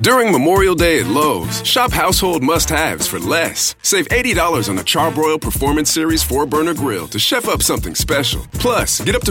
During Memorial Day at Lowe's, shop household must-haves for less. Save $80 on a Charbroil Performance Series 4-burner grill to chef up something special. Plus, get up to